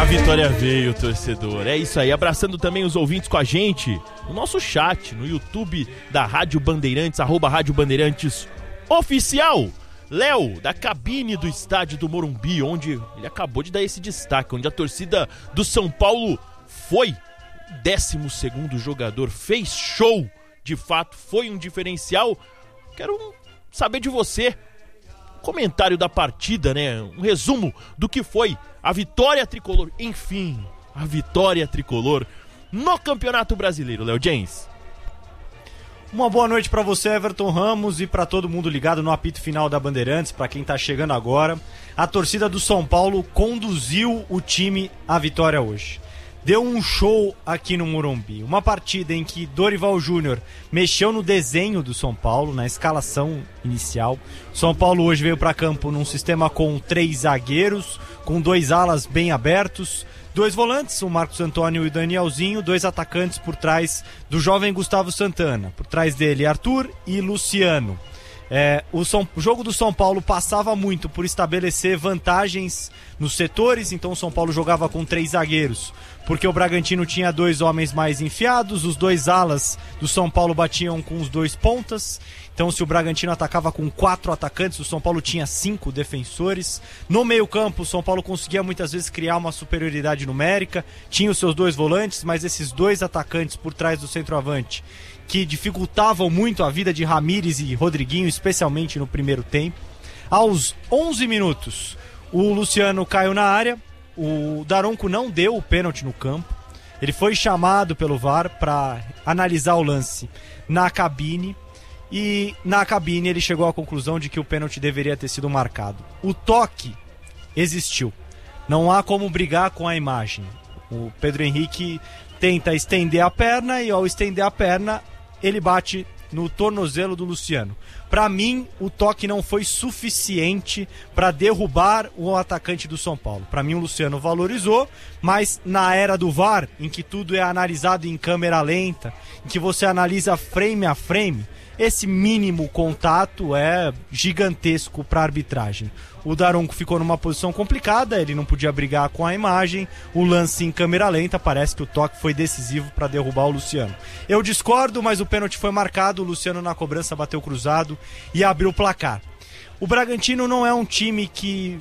A vitória veio, torcedor. É isso aí, abraçando também os ouvintes com a gente no nosso chat, no YouTube da Rádio Bandeirantes, @Rádio Bandeirantes Oficial. Léo, da cabine do estádio do Morumbi, onde ele acabou de dar esse destaque, onde a torcida do São Paulo foi 12º jogador, fez show, de fato, foi um diferencial. Quero saber de você, comentário da partida, né? Um resumo do que foi a vitória tricolor, enfim, a vitória tricolor no Campeonato Brasileiro, Léo James. Uma boa noite para você, Everton Ramos, e para todo mundo ligado no apito final da Bandeirantes, para quem tá chegando agora. A torcida do São Paulo conduziu o time à vitória hoje. Deu um show aqui no Morumbi. Uma partida em que Dorival Júnior mexeu no desenho do São Paulo, na escalação inicial. São Paulo hoje veio para campo num sistema com 3 zagueiros, com 2 alas bem abertos, 2 volantes, o Marcos Antônio e o Danielzinho, 2 atacantes por trás do jovem Gustavo Santana. Por trás dele, Arthur e Luciano. O jogo do São Paulo passava muito por estabelecer vantagens nos setores, então o São Paulo jogava com 3 zagueiros, porque o Bragantino tinha 2 homens mais enfiados, os 2 alas do São Paulo batiam com os 2 pontas. Então, se o Bragantino atacava com 4 atacantes, o São Paulo tinha 5 defensores. No meio-campo, o São Paulo conseguia muitas vezes criar uma superioridade numérica, tinha os seus 2 volantes, mas esses 2 atacantes por trás do centroavante, que dificultavam muito a vida de Ramires e Rodriguinho, especialmente no primeiro tempo. Aos 11 minutos, o Luciano caiu na área, o Daronco não deu o pênalti no campo, ele foi chamado pelo VAR para analisar o lance na cabine, e na cabine ele chegou à conclusão de que o pênalti deveria ter sido marcado. O toque existiu, não há como brigar com a imagem. O Pedro Henrique tenta estender a perna e ao estender a perna ele bate no tornozelo do Luciano. Para mim, o toque não foi suficiente para derrubar o atacante do São Paulo. Para mim, o Luciano valorizou, mas na era do VAR, em que tudo é analisado em câmera lenta, em que você analisa frame a frame, esse mínimo contato é gigantesco para a arbitragem. O Daronco ficou numa posição complicada, ele não podia brigar com a imagem, o lance em câmera lenta, parece que o toque foi decisivo para derrubar o Luciano. Eu discordo, mas o pênalti foi marcado, o Luciano na cobrança bateu cruzado e abriu o placar. O Bragantino não é um time que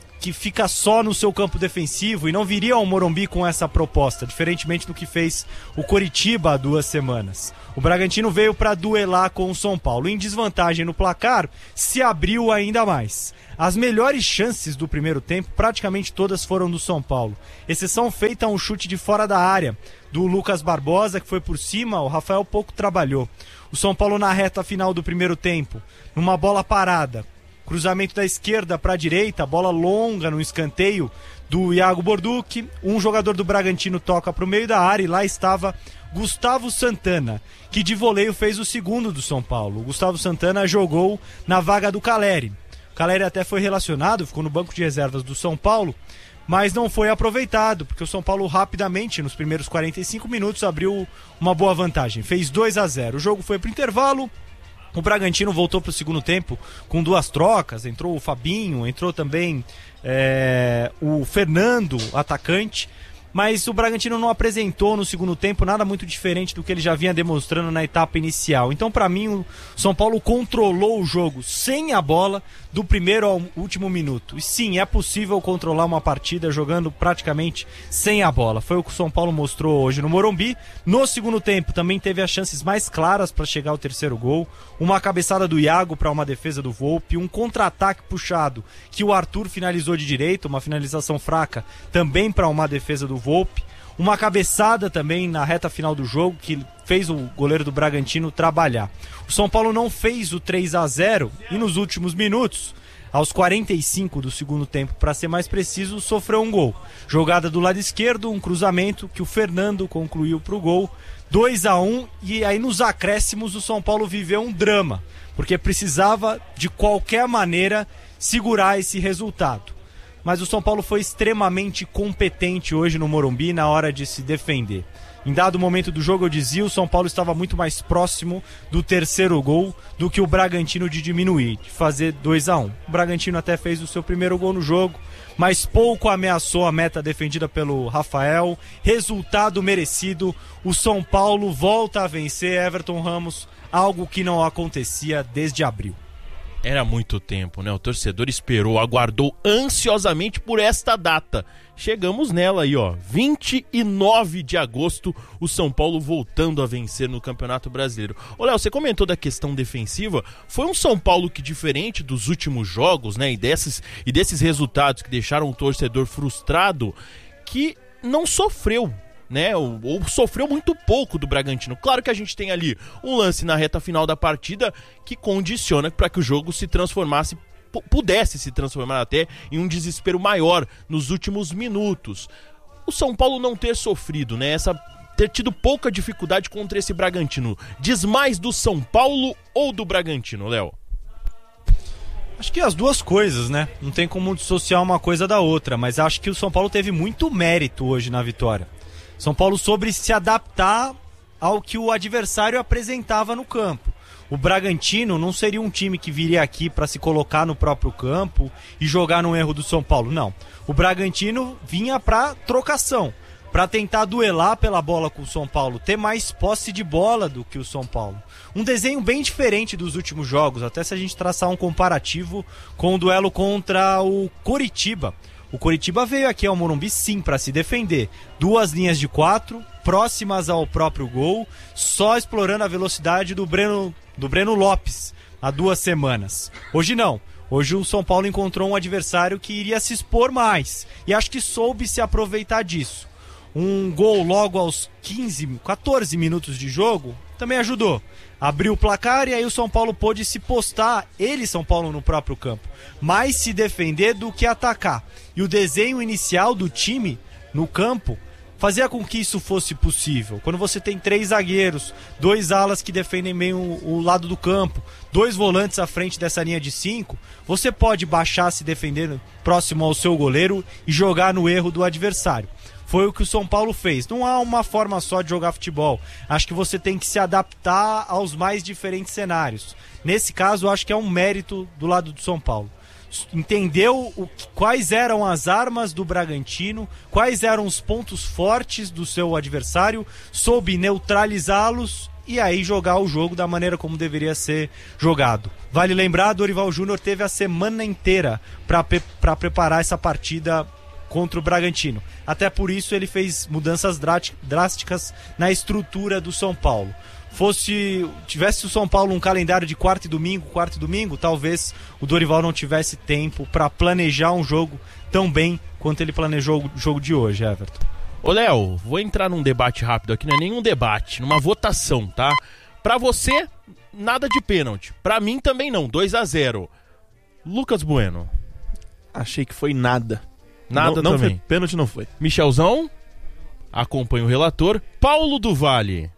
fica só no seu campo defensivo e não viria ao Morumbi com essa proposta, diferentemente do que fez o Coritiba há 2 semanas. O Bragantino veio para duelar com o São Paulo. Em desvantagem no placar, se abriu ainda mais. As melhores chances do primeiro tempo, praticamente todas foram do São Paulo. Exceção feita a um chute de fora da área, do Lucas Barbosa, que foi por cima, o Rafael pouco trabalhou. O São Paulo na reta final do primeiro tempo, numa bola parada, cruzamento da esquerda para a direita, bola longa no escanteio do Iago Borducci, um jogador do Bragantino toca para o meio da área e lá estava Gustavo Santana, que de voleio fez o segundo do São Paulo. O Gustavo Santana jogou na vaga do Caleri. O Caleri até foi relacionado, ficou no banco de reservas do São Paulo, mas não foi aproveitado, porque o São Paulo rapidamente, nos primeiros 45 minutos, abriu uma boa vantagem. Fez 2-0. O jogo foi para o intervalo. O Bragantino voltou para o segundo tempo com 2 trocas, entrou o Fabinho, entrou também o Fernando, atacante, mas o Bragantino não apresentou no segundo tempo nada muito diferente do que ele já vinha demonstrando na etapa inicial. Então, para mim, o São Paulo controlou o jogo sem a bola do primeiro ao último minuto. E sim, é possível controlar uma partida jogando praticamente sem a bola. Foi o que o São Paulo mostrou hoje no Morumbi. No segundo tempo também teve as chances mais claras para chegar ao terceiro gol. Uma cabeçada do Iago para uma defesa do Volpi, um contra-ataque puxado que o Arthur finalizou de direita, uma finalização fraca também para uma defesa do Volpi. Uma cabeçada também na reta final do jogo que fez o goleiro do Bragantino trabalhar. O São Paulo não fez o 3-0 e nos últimos minutos, aos 45 do segundo tempo, para ser mais preciso, sofreu um gol. Jogada do lado esquerdo, um cruzamento que o Fernando concluiu para o gol. 2-1, e aí nos acréscimos o São Paulo viveu um drama, porque precisava de qualquer maneira segurar esse resultado. mas o São Paulo foi extremamente competente hoje no Morumbi na hora de se defender. Em dado momento do jogo eu dizia, o São Paulo estava muito mais próximo do terceiro gol do que o Bragantino de diminuir, de fazer 2-1. O Bragantino até fez o seu primeiro gol no jogo, mas pouco ameaçou a meta defendida pelo Rafael. Resultado merecido, o São Paulo volta a vencer Everton Ramos, algo que não acontecia desde abril. Era muito tempo, né? O torcedor esperou, aguardou ansiosamente por esta data. Chegamos nela aí, ó. 29 de agosto, o São Paulo voltando a vencer no Campeonato Brasileiro. Ô, Léo, você comentou da questão defensiva. Foi um São Paulo que, diferente dos últimos jogos, né? E desses resultados que deixaram o torcedor frustrado, que não sofreu, né, ou sofreu muito pouco do Bragantino. Claro que a gente tem ali um lance na reta final da partida que condiciona para que o jogo se transformasse, pudesse se transformar até em um desespero maior nos últimos minutos. O São Paulo não ter sofrido, né, ter tido pouca dificuldade contra esse Bragantino, diz mais do São Paulo ou do Bragantino, Léo? Acho que as duas coisas, né? Não tem como dissociar uma coisa da outra, mas acho que o São Paulo teve muito mérito hoje na vitória. São Paulo soube se adaptar ao que o adversário apresentava no campo. O Bragantino não seria um time que viria aqui para se colocar no próprio campo e jogar no erro do São Paulo, não. O Bragantino vinha para trocação, para tentar duelar pela bola com o São Paulo, ter mais posse de bola do que o São Paulo. Um desenho bem diferente dos últimos jogos, até se a gente traçar um comparativo com o duelo contra o Coritiba. O Coritiba veio aqui ao Morumbi sim para se defender. 2 linhas de 4, próximas ao próprio gol, só explorando a velocidade do Breno Lopes há 2 semanas. Hoje não. Hoje o São Paulo encontrou um adversário que iria se expor mais. E acho que soube se aproveitar disso. Um gol logo aos 14 minutos de jogo também ajudou. Abriu o placar e aí o São Paulo pôde se postar, São Paulo, no próprio campo. Mais se defender do que atacar. E o desenho inicial do time no campo fazia com que isso fosse possível. Quando você tem 3 zagueiros, 2 alas que defendem bem o lado do campo, 2 volantes à frente dessa linha de 5, você pode baixar se defendendo próximo ao seu goleiro e jogar no erro do adversário. Foi o que o São Paulo fez. Não há uma forma só de jogar futebol. Acho que você tem que se adaptar aos mais diferentes cenários. Nesse caso, acho que é um mérito do lado do São Paulo. Entendeu quais eram as armas do Bragantino, quais eram os pontos fortes do seu adversário, soube neutralizá-los e aí jogar o jogo da maneira como deveria ser jogado. Vale lembrar, Dorival Júnior teve a semana inteira para preparar essa partida contra o Bragantino. Até por isso ele fez mudanças drásticas na estrutura do São Paulo. Tivesse o São Paulo um calendário de quarta e domingo, talvez o Dorival não tivesse tempo para planejar um jogo tão bem quanto ele planejou o jogo de hoje, Everton. Ô, Léo, vou entrar num debate rápido aqui, não é nenhum debate, numa votação, tá? Pra você, nada de pênalti. Pra mim também não, 2-0. Lucas Bueno. Achei que foi nada. Nada não também. Foi, pênalti não foi. Michelzão, acompanha o relator. Paulo do Vale.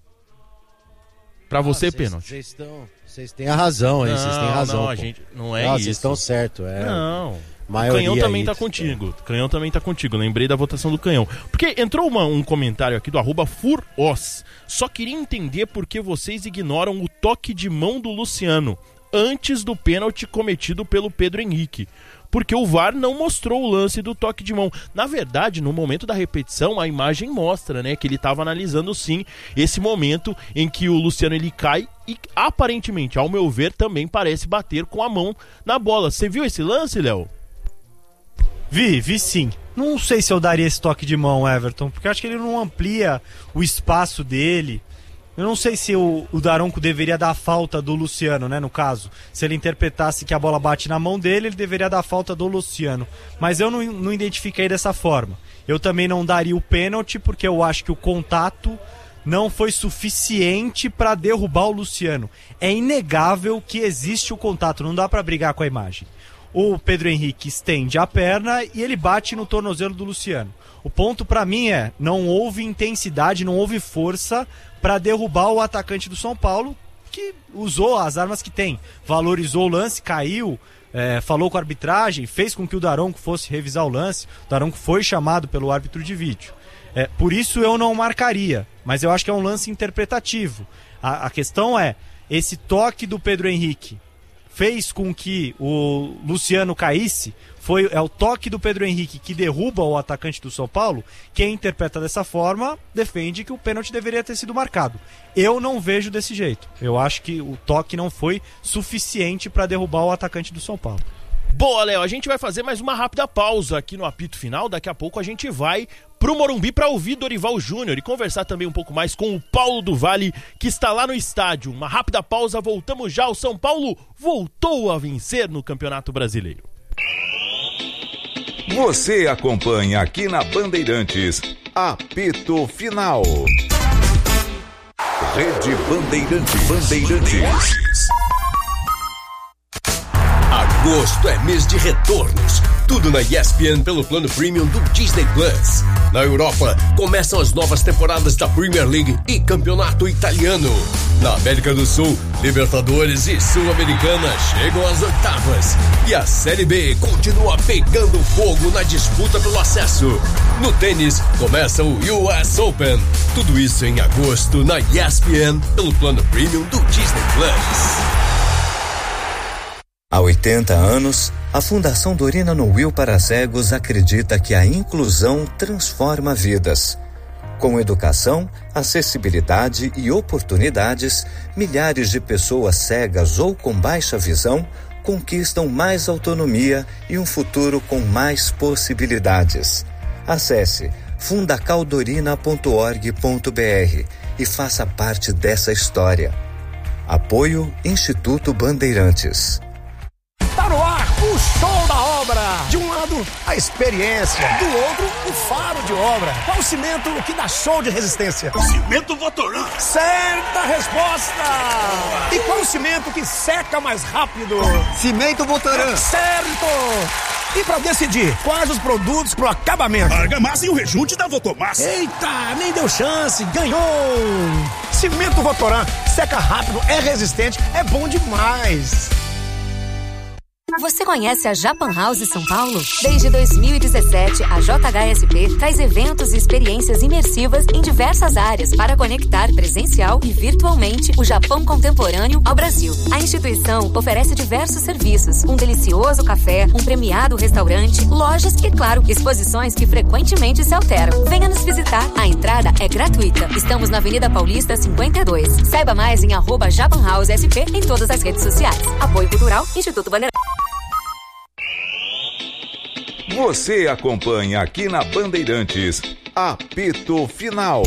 Pra você, pênalti. Vocês têm a razão, hein? Vocês têm razão. Não, a gente, não é isso. Vocês estão certos. Não. O Canhão também tá contigo. Canhão também tá contigo. Lembrei da votação do Canhão. Porque entrou um comentário aqui do @furos. Só queria entender por que vocês ignoram o toque de mão do Luciano antes do pênalti cometido pelo Pedro Henrique. Porque o VAR não mostrou o lance do toque de mão. Na verdade, no momento da repetição, a imagem mostra, né, que ele estava analisando sim esse momento em que o Luciano ele cai e aparentemente, ao meu ver, também parece bater com a mão na bola. Você viu esse lance, Léo? Vi sim. Não sei se eu daria esse toque de mão, Everton, porque acho que ele não amplia o espaço dele. Eu não sei se o Daronco deveria dar falta do Luciano, né, no caso. Se ele interpretasse que a bola bate na mão dele, ele deveria dar falta do Luciano. Mas eu não identifiquei dessa forma. Eu também não daria o pênalti, porque eu acho que o contato não foi suficiente para derrubar o Luciano. É inegável que existe o contato, não dá para brigar com a imagem. O Pedro Henrique estende a perna e ele bate no tornozelo do Luciano. O ponto para mim é, não houve intensidade, não houve força para derrubar o atacante do São Paulo, que usou as armas que tem. Valorizou o lance, caiu, falou com a arbitragem, fez com que o Daronco fosse revisar o lance. O Daronco foi chamado pelo árbitro de vídeo. Por isso eu não marcaria, mas eu acho que é um lance interpretativo. A questão é, esse toque do Pedro Henrique fez com que o Luciano caísse, é o toque do Pedro Henrique que derruba o atacante do São Paulo. Quem interpreta dessa forma defende que o pênalti deveria ter sido marcado. Eu não vejo desse jeito. Eu acho que o toque não foi suficiente para derrubar o atacante do São Paulo. Boa, Léo, a gente vai fazer mais uma rápida pausa aqui no apito final. Daqui a pouco a gente vai pro Morumbi para ouvir Dorival Júnior e conversar também um pouco mais com o Paulo do Vale, que está lá no estádio. Uma rápida pausa, voltamos já. O São Paulo voltou a vencer no Campeonato Brasileiro. Você acompanha aqui na Bandeirantes, apito final. Rede Bandeirantes. Agosto é mês de retornos. Tudo na ESPN pelo plano premium do Disney Plus. Na Europa, começam as novas temporadas da Premier League e Campeonato Italiano. Na América do Sul, Libertadores e Sul-Americana chegam às oitavas. E a Série B continua pegando fogo na disputa pelo acesso. No tênis, começa o US Open. Tudo isso em agosto na ESPN pelo plano premium do Disney Plus. Há 80 anos, a Fundação Dorina Noil para Cegos acredita que a inclusão transforma vidas. Com educação, acessibilidade e oportunidades, milhares de pessoas cegas ou com baixa visão conquistam mais autonomia e um futuro com mais possibilidades. Acesse fundacaldorina.org.br e faça parte dessa história. Apoio Instituto Bandeirantes. Tá no ar o show da obra. De um lado, a experiência. Do outro, o faro de obra. Qual o cimento que dá show de resistência? Cimento Votoran. Certa resposta. E qual o cimento que seca mais rápido? Cimento Votoran. Certo. E pra decidir quais os produtos pro acabamento? Argamassa e o rejunte da Votomassa. Eita, nem deu chance, ganhou! Cimento Votoran, seca rápido, é resistente, é bom demais. Você conhece a Japan House São Paulo? Desde 2017, a JHSP traz eventos e experiências imersivas em diversas áreas para conectar presencial e virtualmente o Japão contemporâneo ao Brasil. A instituição oferece diversos serviços, um delicioso café, um premiado restaurante, lojas e, claro, exposições que frequentemente se alteram. Venha nos visitar, a entrada é gratuita. Estamos na Avenida Paulista 52. Saiba mais em @JapanHouseSP em todas as redes sociais. Apoio Cultural, Instituto Bandeirantes. Você acompanha aqui na Bandeirantes, apito final.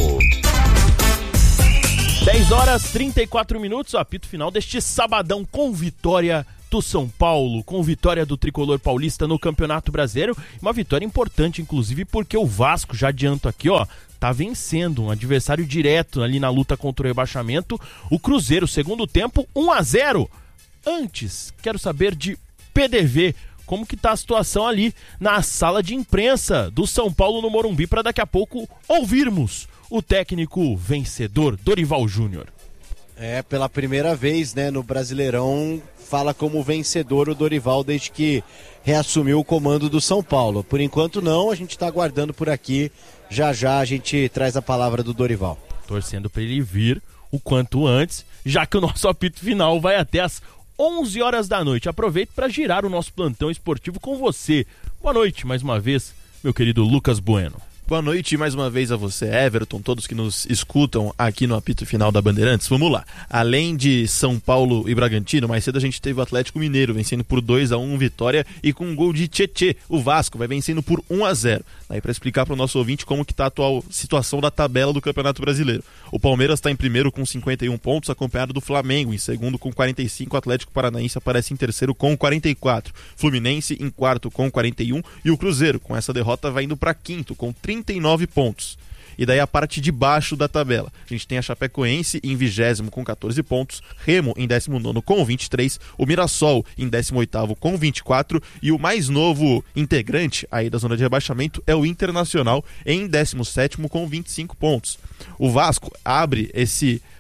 10h34, apito final deste sabadão com vitória do São Paulo, com vitória do tricolor paulista no Campeonato Brasileiro. Uma vitória importante, inclusive, porque o Vasco, já adianto aqui, tá vencendo um adversário direto ali na luta contra o rebaixamento. O Cruzeiro, segundo tempo, 1-0. Antes, quero saber de PDV. Como que tá a situação ali na sala de imprensa do São Paulo no Morumbi, para daqui a pouco ouvirmos o técnico vencedor, Dorival Júnior. Pela primeira vez, no Brasileirão, fala como vencedor o Dorival desde que reassumiu o comando do São Paulo. Por enquanto não, a gente tá aguardando por aqui, já a gente traz a palavra do Dorival. Torcendo para ele vir o quanto antes, já que o nosso apito final vai até as 11 horas da noite. Aproveito para girar o nosso plantão esportivo com você. Boa noite, mais uma vez, meu querido Lucas Bueno. Boa noite mais uma vez a você, Everton, todos que nos escutam aqui no apito final da Bandeirantes. Vamos lá. Além de São Paulo e Bragantino, mais cedo a gente teve o Atlético Mineiro vencendo por 2-1, vitória, e com um gol de Tietê. O Vasco vai vencendo por 1-0. Daí para explicar para o nosso ouvinte como que está a atual situação da tabela do Campeonato Brasileiro. O Palmeiras está em primeiro com 51 pontos, acompanhado do Flamengo, em segundo com 45, o Atlético Paranaense aparece em terceiro com 44, Fluminense em quarto com 41 e o Cruzeiro, com essa derrota, vai indo para quinto com 39 pontos. E daí a parte de baixo da tabela. A gente tem a Chapecoense em 20º com 14 pontos, Remo em 19º com 23, o Mirassol em 18º com 24 e o mais novo integrante aí da zona de rebaixamento é o Internacional em 17º com 25 pontos. O Vasco abre esse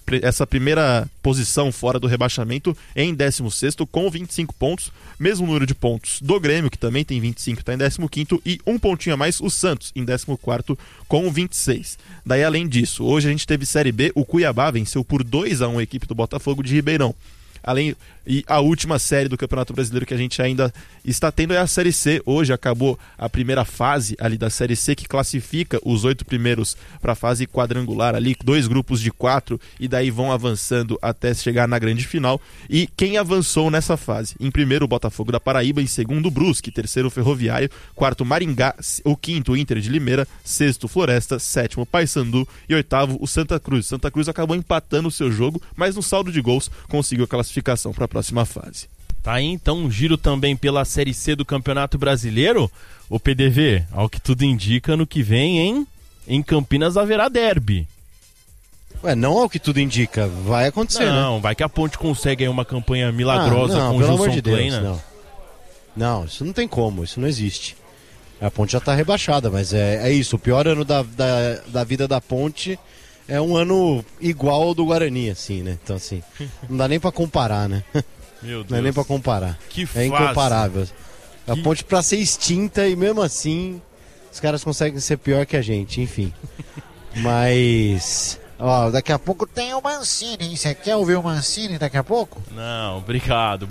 essa primeira posição fora do rebaixamento em 16º com 25 pontos, mesmo número de pontos do Grêmio, que também tem 25, está em 15º, e um pontinho a mais o Santos, em 14º com 26. Daí, além disso, hoje a gente teve Série B, o Cuiabá venceu por 2-1 a equipe do Botafogo de Ribeirão. E a última série do Campeonato Brasileiro que a gente ainda está tendo é a Série C. Hoje acabou a primeira fase ali da Série C, que classifica os 8 primeiros para a fase quadrangular ali, 2 grupos de 4, e daí vão avançando até chegar na grande final. E quem avançou nessa fase? Em primeiro, o Botafogo da Paraíba, em segundo, o Brusque, terceiro, o Ferroviário, quarto, Maringá, o quinto, o Inter de Limeira, sexto, Floresta, sétimo, Paysandu e oitavo, o Santa Cruz. Santa Cruz acabou empatando o seu jogo, mas no saldo de gols conseguiu a classificação para a próxima fase. Tá aí então um giro também pela Série C do Campeonato Brasileiro. O PDV, ao que tudo indica, no que vem em Campinas haverá derby. Ué, não ao que tudo indica, vai acontecer, não, né? Vai que a Ponte consegue aí uma campanha milagrosa com o Gilson Kleina. Não, isso não tem como, isso não existe. A Ponte já tá rebaixada, mas é isso, o pior ano da vida da Ponte é um ano igual ao do Guarani, assim, né? Então, assim, não dá nem pra comparar, né? Meu Deus. Não é nem pra comparar. Que é incomparável. A Ponte pra ser extinta e mesmo assim os caras conseguem ser pior que a gente, enfim. Mas, ó, daqui a pouco tem o Mancini. Você quer ouvir o Mancini daqui a pouco? Não, obrigado,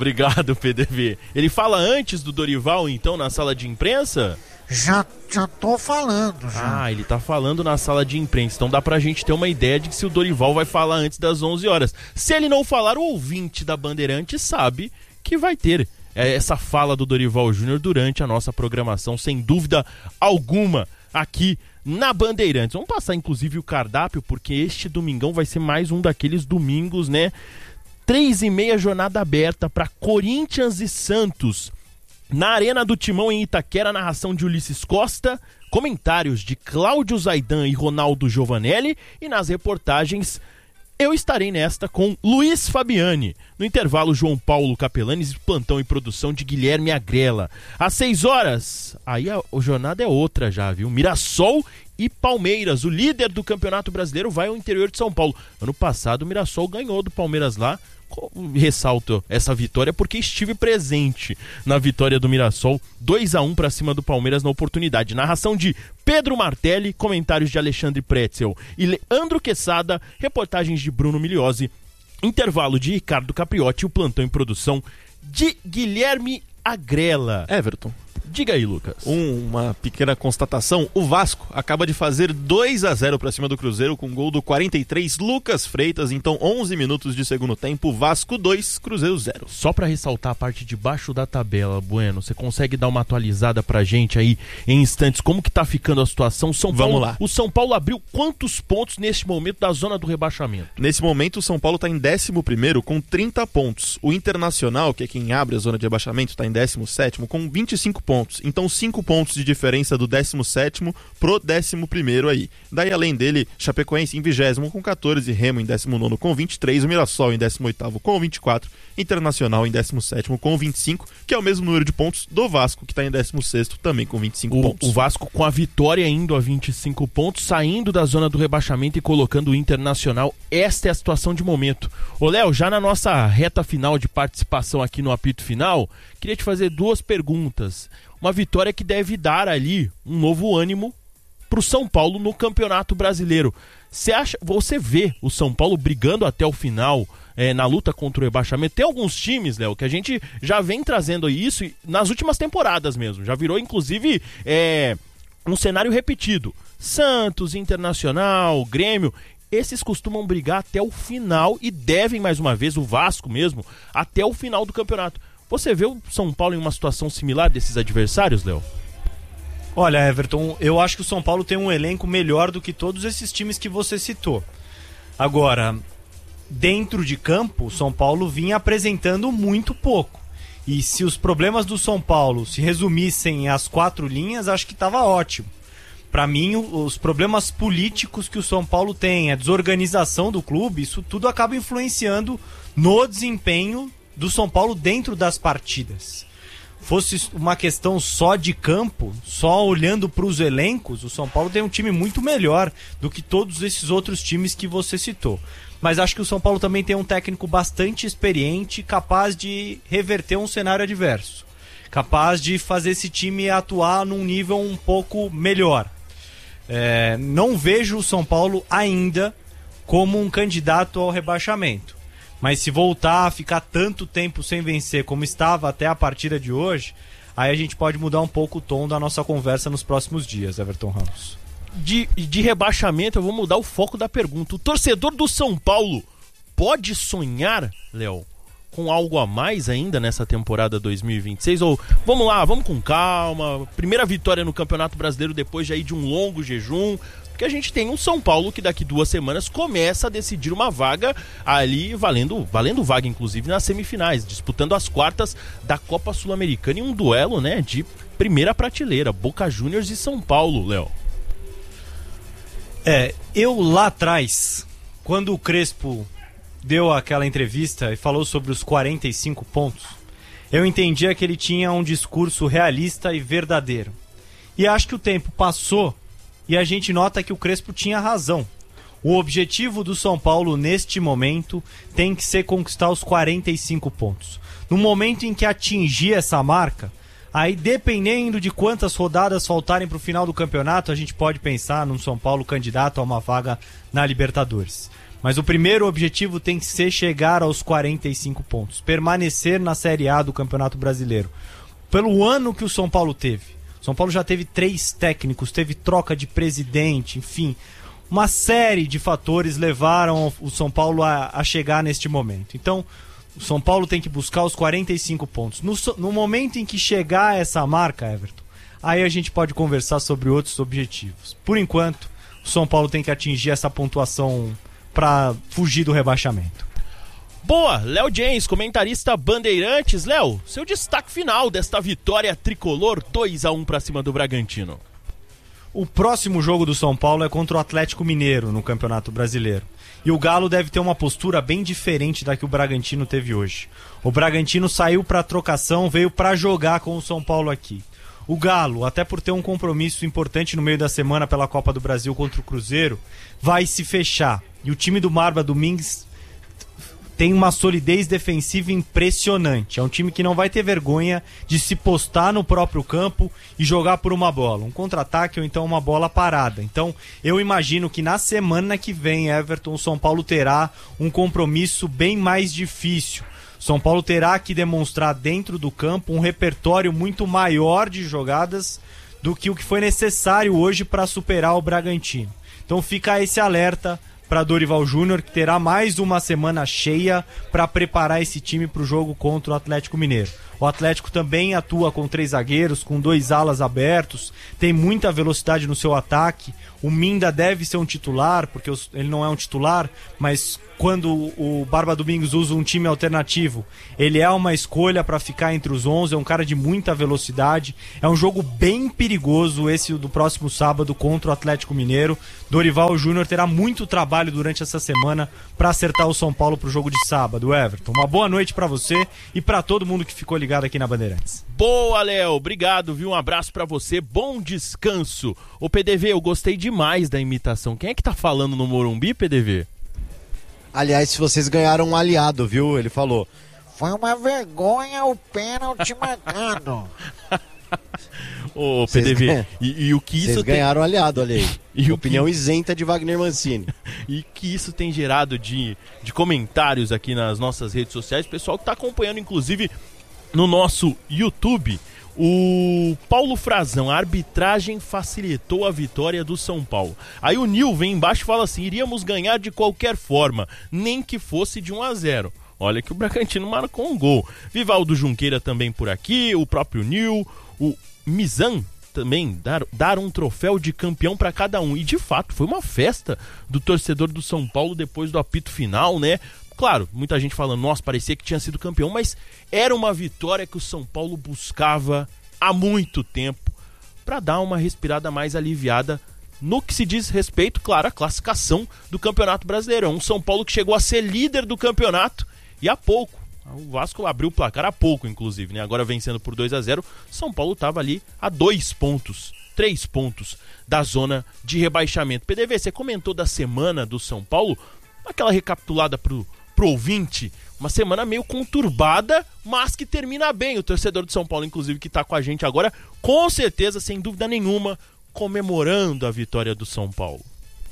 PDV. Ele fala antes do Dorival, então, na sala de imprensa? Já tô falando, já. Ah, ele tá falando na sala de imprensa. Então dá pra gente ter uma ideia de que se o Dorival vai falar antes das 11 horas. Se ele não falar, o ouvinte da Bandeirantes sabe que vai ter essa fala do Dorival Júnior durante a nossa programação, sem dúvida alguma, aqui na Bandeirantes. Vamos passar, inclusive, o cardápio, porque este domingão vai ser mais um daqueles domingos, né? 3h30, jornada aberta para Corinthians e Santos. Na Arena do Timão, em Itaquera, narração de Ulisses Costa, comentários de Cláudio Zaidan e Ronaldo Giovanelli, e nas reportagens eu estarei nesta com Luiz Fabiani. No intervalo, João Paulo Capelanes, plantão e produção de Guilherme Agrela. Às 6 horas, aí a jornada é outra já, viu? Mirassol e Palmeiras. O líder do Campeonato Brasileiro vai ao interior de São Paulo. Ano passado, o Mirassol ganhou do Palmeiras lá. Ressalto essa vitória porque estive presente na vitória do Mirassol, 2-1 para cima do Palmeiras na oportunidade. Narração de Pedro Martelli, comentários de Alexandre Pretzel e Leandro Quesada, reportagens de Bruno Miliose, intervalo de Ricardo Capriotti e o plantão em produção de Guilherme Agrela. Everton, diga aí, Lucas. Uma pequena constatação: o Vasco acaba de fazer 2-0 para cima do Cruzeiro com gol do 43 Lucas Freitas. Então 11 minutos de segundo tempo, Vasco 2, Cruzeiro 0. Só para ressaltar a parte de baixo da tabela, Bueno, você consegue dar uma atualizada pra gente aí em instantes como que tá ficando a situação? Vamos lá. O São Paulo abriu quantos pontos neste momento da zona do rebaixamento? Nesse momento o São Paulo está em 11º com 30 pontos. O Internacional, que é quem abre a zona de rebaixamento, está em 17º com 25 pontos. Então 5 pontos de diferença do 17º pro 11º aí. Daí além dele, Chapecoense em 20º com 14, Remo em 19º com 23, o Mirassol em 18º com 24, Internacional em 17º com 25, que é o mesmo número de pontos do Vasco, que está em 16º também com 25 pontos. O Vasco com a vitória indo a 25 pontos, saindo da zona do rebaixamento e colocando o Internacional. Esta é a situação de momento. Ô Léo, já na nossa reta final de participação aqui no apito final, queria te fazer 2 perguntas. Uma vitória que deve dar ali um novo ânimo pro São Paulo no Campeonato Brasileiro. Você vê o São Paulo brigando até o final na luta contra o rebaixamento? Tem alguns times, Léo, que a gente já vem trazendo isso nas últimas temporadas mesmo. Já virou, inclusive, um cenário repetido. Santos, Internacional, Grêmio, esses costumam brigar até o final e devem, mais uma vez, o Vasco mesmo, até o final do campeonato. Você vê o São Paulo em uma situação similar desses adversários, Léo? Olha, Everton, eu acho que o São Paulo tem um elenco melhor do que todos esses times que você citou. Agora, dentro de campo, o São Paulo vinha apresentando muito pouco. E se os problemas do São Paulo se resumissem às 4 linhas, acho que estava ótimo. Para mim, os problemas políticos que o São Paulo tem, a desorganização do clube, isso tudo acaba influenciando no desempenho do São Paulo dentro das partidas. fosse uma questão só de campo, só olhando para os elencos, o São Paulo tem um time muito melhor do que todos esses outros times que você citou. Mas acho que o São Paulo também tem um técnico bastante experiente, capaz de reverter um cenário adverso, capaz de fazer esse time atuar num nível um pouco melhor. Não vejo o São Paulo ainda como um candidato ao rebaixamento. Mas se voltar a ficar tanto tempo sem vencer como estava até a partida de hoje, aí a gente pode mudar um pouco o tom da nossa conversa nos próximos dias, Everton Ramos. De rebaixamento, eu vou mudar o foco da pergunta. O torcedor do São Paulo pode sonhar, Léo, com algo a mais ainda nessa temporada 2026? Ou vamos lá, vamos com calma, primeira vitória no Campeonato Brasileiro depois de, aí, de um longo jejum, porque a gente tem um São Paulo que daqui 2 semanas começa a decidir uma vaga ali, valendo vaga inclusive nas semifinais, disputando as quartas da Copa Sul-Americana em um duelo, né, de primeira prateleira, Boca Juniors e São Paulo, Léo. Eu lá atrás, quando o Crespo deu aquela entrevista e falou sobre os 45 pontos, eu entendia que ele tinha um discurso realista e verdadeiro. E acho que o tempo passou e a gente nota que o Crespo tinha razão. O objetivo do São Paulo neste momento tem que ser conquistar os 45 pontos. No momento em que atingir essa marca, aí dependendo de quantas rodadas faltarem para o final do campeonato, a gente pode pensar num São Paulo candidato a uma vaga na Libertadores. Mas o primeiro objetivo tem que ser chegar aos 45 pontos, permanecer na Série A do Campeonato Brasileiro. Pelo ano que o São Paulo teve. O São Paulo já teve 3 técnicos, teve troca de presidente, enfim. Uma série de fatores levaram o São Paulo a chegar neste momento. Então, o São Paulo tem que buscar os 45 pontos. No momento em que chegar a essa marca, Everton, aí a gente pode conversar sobre outros objetivos. Por enquanto, o São Paulo tem que atingir essa pontuação para fugir do rebaixamento. Boa, Léo James, comentarista Bandeirantes. Léo, seu destaque final desta vitória tricolor 2-1 para cima do Bragantino. O próximo jogo do São Paulo é contra o Atlético Mineiro no Campeonato Brasileiro. E o Galo deve ter uma postura bem diferente da que o Bragantino teve hoje. O Bragantino saiu para trocação, veio para jogar com o São Paulo aqui. O Galo, até por ter um compromisso importante no meio da semana pela Copa do Brasil contra o Cruzeiro, vai se fechar. E o time do Barba Domingues tem uma solidez defensiva impressionante. É um time que não vai ter vergonha de se postar no próprio campo e jogar por uma bola. Um contra-ataque ou então uma bola parada. Então, eu imagino que na semana que vem, Everton, o São Paulo terá um compromisso bem mais difícil. São Paulo terá que demonstrar dentro do campo um repertório muito maior de jogadas do que o que foi necessário hoje para superar o Bragantino. Então fica esse alerta para Dorival Júnior, que terá mais uma semana cheia para preparar esse time para o jogo contra o Atlético Mineiro. O Atlético também atua com 3 zagueiros, com 2 alas abertos, tem muita velocidade no seu ataque. O Minda deve ser um titular, porque ele não é um titular, mas quando o Barba Domingos usa um time alternativo, ele é uma escolha para ficar entre os 11, é um cara de muita velocidade. É um jogo bem perigoso esse do próximo sábado contra o Atlético Mineiro. Dorival Júnior terá muito trabalho durante essa semana para acertar o São Paulo para o jogo de sábado. Everton, uma boa noite para você e para todo mundo que ficou ligado aqui na Bandeirantes. Boa, Léo, obrigado, viu? Um abraço pra você, bom descanso. Ô, PDV, eu gostei demais da imitação. Quem é que tá falando no Morumbi, PDV? Aliás, se vocês ganharam um aliado, viu? Ele falou. Foi uma vergonha o pênalti marcado. Ô, PDV, e o que isso vocês ganharam aliado, olha aí. E opinião isenta de Wagner Mancini. E que isso tem gerado de comentários aqui nas nossas redes sociais. O pessoal que tá acompanhando, inclusive, no nosso YouTube, o Paulo Frazão, a arbitragem facilitou a vitória do São Paulo. Aí o Nil vem embaixo e fala assim, iríamos ganhar de qualquer forma, nem que fosse de 1-0. Olha que o Bragantino marcou um gol. Vivaldo Junqueira também por aqui, o próprio Nil, o Mizan também dar um troféu de campeão para cada um. E de fato foi uma festa do torcedor do São Paulo depois do apito final, né? Claro, muita gente falando, nossa, parecia que tinha sido campeão, mas era uma vitória que o São Paulo buscava há muito tempo para dar uma respirada mais aliviada no que se diz respeito, claro, à classificação do Campeonato Brasileiro. Um São Paulo que chegou a ser líder do campeonato e há pouco O Vasco abriu o placar há pouco, inclusive, né? Agora vencendo por 2-0, São Paulo estava ali a 2 pontos, 3 pontos da zona de rebaixamento. PDV, você comentou da semana do São Paulo, aquela recapitulada pro ouvinte, uma semana meio conturbada, mas que termina bem. O torcedor de São Paulo, inclusive, que está com a gente agora, com certeza, sem dúvida nenhuma, comemorando a vitória do São Paulo.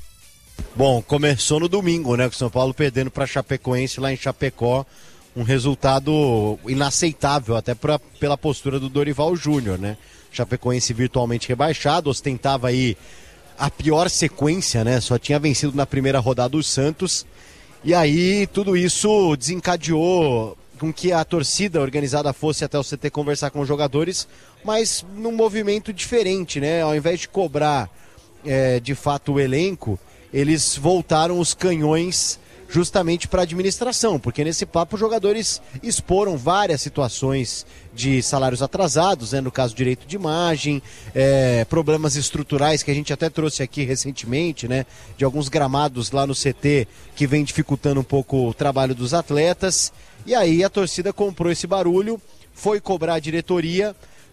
Bom, começou no domingo, né? Com o São Paulo perdendo para Chapecoense lá em Chapecó. Um resultado inaceitável, até pela postura do Dorival Júnior, né? Chapecoense virtualmente rebaixado, ostentava aí a pior sequência, né? Só tinha vencido na primeira rodada o Santos. E aí tudo isso desencadeou com que a torcida organizada fosse até o CT conversar com os jogadores, mas num movimento diferente, né? Ao invés de cobrar de fato o elenco, eles voltaram os canhões justamente para a administração, porque nesse papo os jogadores exporam várias situações de salários atrasados, né, no caso direito de imagem, problemas estruturais que a gente até trouxe aqui recentemente, né, de alguns gramados lá no CT que vem dificultando um pouco o trabalho dos atletas, e aí a torcida comprou esse barulho, foi cobrar a diretoria,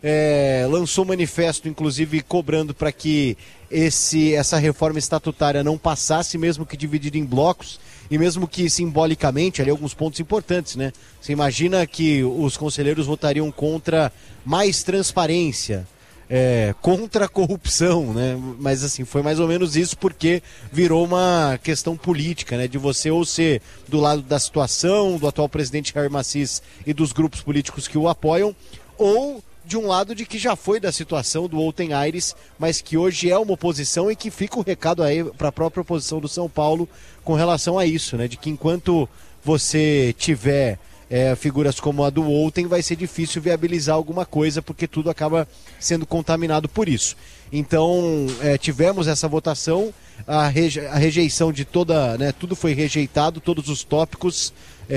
lançou manifesto, inclusive cobrando para que essa reforma estatutária não passasse, mesmo que dividida em blocos, e mesmo que simbolicamente, ali alguns pontos importantes, né? Você imagina que os conselheiros votariam contra mais transparência, contra a corrupção, né? Mas assim, foi mais ou menos isso, porque virou uma questão política, né? De você ou ser do lado da situação, do atual presidente Jair Massis e dos grupos políticos que o apoiam, ou de um lado de que já foi da situação do Outen Aires, mas que hoje é uma oposição, e que fica o recado aí para a própria oposição do São Paulo com relação a isso, né? De que enquanto você tiver figuras como a do Outen, vai ser difícil viabilizar alguma coisa, porque tudo acaba sendo contaminado por isso. Então, tivemos essa votação, a rejeição de toda, né? Tudo foi rejeitado, todos os tópicos,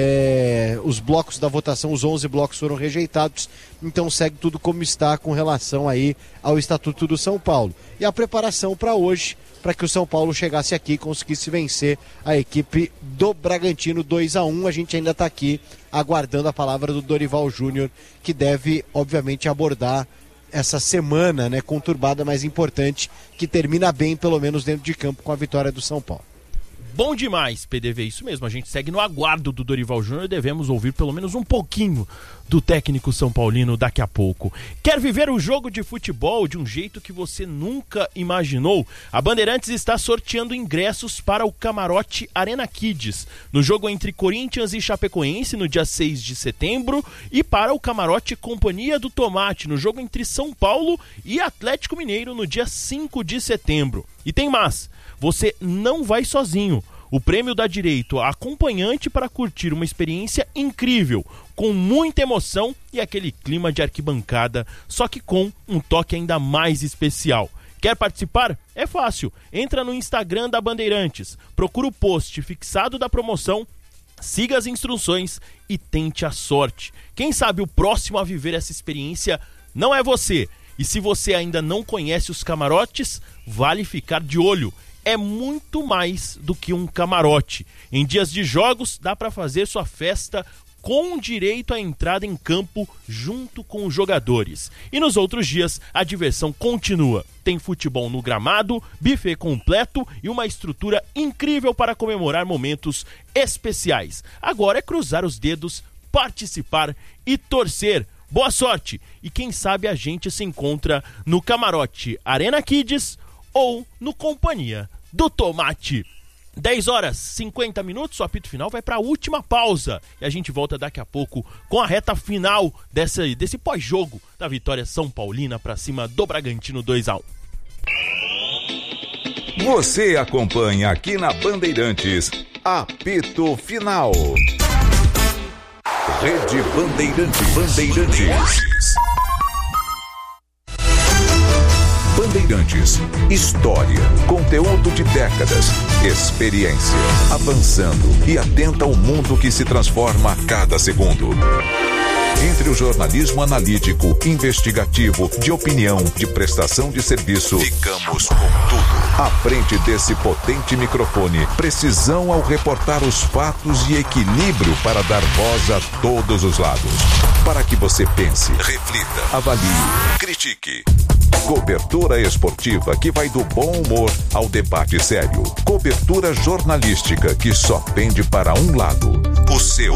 os blocos da votação, os 11 blocos foram rejeitados, então segue tudo como está com relação aí ao Estatuto do São Paulo. E a preparação para hoje, para que o São Paulo chegasse aqui e conseguisse vencer a equipe do Bragantino 2-1. A gente ainda está aqui aguardando a palavra do Dorival Júnior, que deve, obviamente, abordar essa semana, né, conturbada, mas importante, que termina bem, pelo menos dentro de campo, com a vitória do São Paulo. Bom demais, PDV, isso mesmo, a gente segue no aguardo do Dorival Júnior e devemos ouvir pelo menos um pouquinho do técnico São Paulino daqui a pouco. Quer viver um jogo de futebol de um jeito que você nunca imaginou? A Bandeirantes está sorteando ingressos para o Camarote Arena Kids, no jogo entre Corinthians e Chapecoense no dia 6 de setembro, e para o Camarote Companhia do Tomate, no jogo entre São Paulo e Atlético Mineiro no dia 5 de setembro. E tem mais, você não vai sozinho. O prêmio dá direito a acompanhante para curtir uma experiência incrível, com muita emoção e aquele clima de arquibancada, só que com um toque ainda mais especial. Quer participar? É fácil. Entra no Instagram da Bandeirantes, procura o post fixado da promoção, siga as instruções e tente a sorte. Quem sabe o próximo a viver essa experiência não é você. E se você ainda não conhece os camarotes, vale ficar de olho. É muito mais do que um camarote. Em dias de jogos, dá para fazer sua festa com direito à entrada em campo junto com os jogadores. E nos outros dias, a diversão continua. Tem futebol no gramado, buffet completo e uma estrutura incrível para comemorar momentos especiais. Agora é cruzar os dedos, participar e torcer. Boa sorte! E quem sabe a gente se encontra no Camarote Arena Kids ou no Companhia do Tomate. 10h50, o apito final vai para a última pausa. E a gente volta daqui a pouco com a reta final desse pós-jogo da vitória São Paulina para cima do Bragantino 2-1. Você acompanha aqui na Bandeirantes, apito final. Rede Bandeirantes. Bandeirantes, história, conteúdo de décadas, experiência, avançando e atenta ao mundo que se transforma a cada segundo. Entre o jornalismo analítico, investigativo, de opinião, de prestação de serviço, ficamos com tudo. À frente desse potente microfone, precisão ao reportar os fatos e equilíbrio para dar voz a todos os lados. Para que você pense, reflita, avalie, critique. Cobertura esportiva que vai do bom humor ao debate sério. Cobertura jornalística que só pende para um lado. O seu.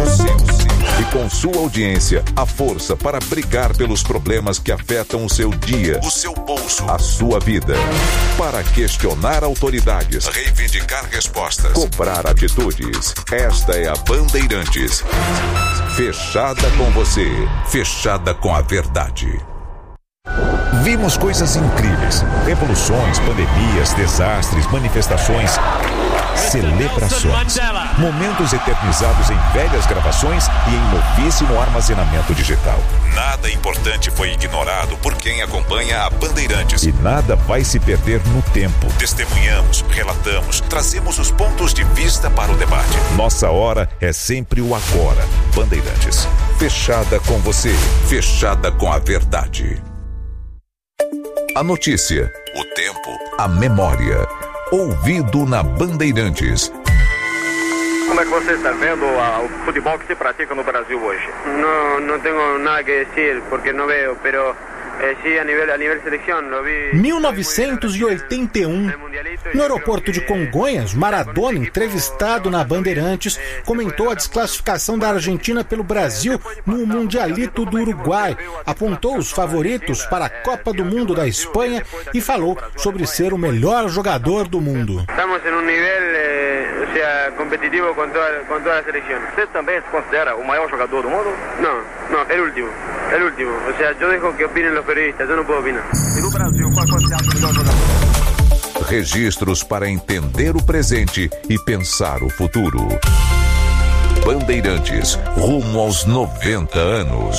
E com sua audiência, a força para brigar pelos problemas que afetam o seu dia, o seu bolso, a sua vida. Para questionar autoridades, reivindicar respostas, cobrar atitudes. Esta é a Bandeirantes. Fechada com você, fechada com a verdade. Vimos coisas incríveis, revoluções, pandemias, desastres, manifestações, celebrações, momentos eternizados em velhas gravações e em novíssimo armazenamento digital. Nada importante foi ignorado por quem acompanha a Bandeirantes. E nada vai se perder no tempo. Testemunhamos, relatamos, trazemos os pontos de vista para o debate. Nossa hora é sempre o agora. Bandeirantes, fechada com você, fechada com a verdade. A notícia, o tempo, a memória. Ouvido na Bandeirantes. Como é que você está vendo o futebol que se pratica no Brasil hoje? Não tenho nada que dizer, porque não vejo, pero sí, a nível seleção, lo vi. 1981, no aeroporto de Congonhas, Maradona, entrevistado na Bandeirantes, comentou a desclassificação da Argentina pelo Brasil no Mundialito do Uruguai, apontou os favoritos para a Copa do Mundo da Espanha e falou sobre ser o melhor jogador do mundo. Estamos em nível competitivo com toda a seleção. Você também se considera o maior jogador do mundo? Não, é o último. Ou seja, eu deixo que opinem os periodistas, eu não posso opinar. E no Brasil, qual você acha o melhor jogador? Registros para entender o presente e pensar o futuro. Bandeirantes, rumo aos 90 anos.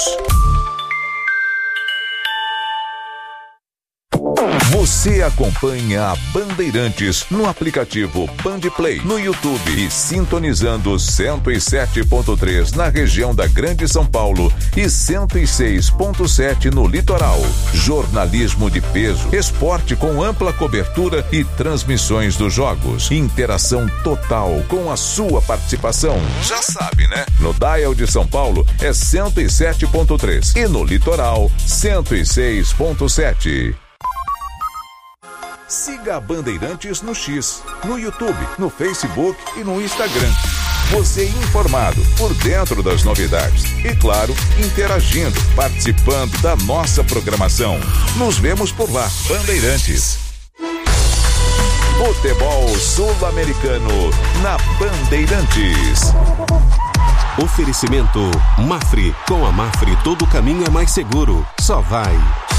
Você acompanha a Bandeirantes no aplicativo Bandplay, no YouTube e sintonizando 107.3 na região da Grande São Paulo e 106.7 no litoral. Jornalismo de peso, esporte com ampla cobertura e transmissões dos jogos. Interação total com a sua participação. Já sabe, né? No dial de São Paulo é 107.3 e no litoral 106.7. Siga a Bandeirantes no X, no YouTube, no Facebook e no Instagram. Você informado, por dentro das novidades. E claro, interagindo, participando da nossa programação. Nos vemos por lá, Bandeirantes. Futebol sul-americano na Bandeirantes. Oferecimento Mafre. Com a Mafre todo caminho é mais seguro. Só vai.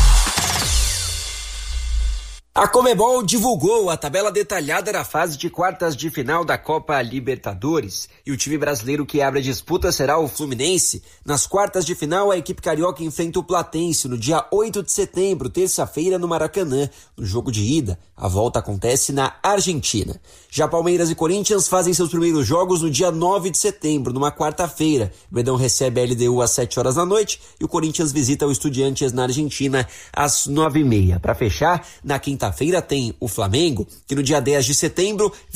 A Conmebol divulgou a tabela detalhada da fase de quartas de final da Copa Libertadores e o time brasileiro que abre a disputa será o Fluminense. Nas quartas de final, a equipe carioca enfrenta o Platense no dia 8 de setembro, terça-feira, no Maracanã. No jogo de ida, a volta acontece na Argentina. Já Palmeiras e Corinthians fazem seus primeiros jogos no dia 9 de setembro, numa quarta-feira. O Verdão recebe a LDU às 7 horas da noite e o Corinthians visita o Estudiantes na Argentina às 9h30. Para fechar, na quinta-feira tem o Flamengo, que no dia 10 de setembro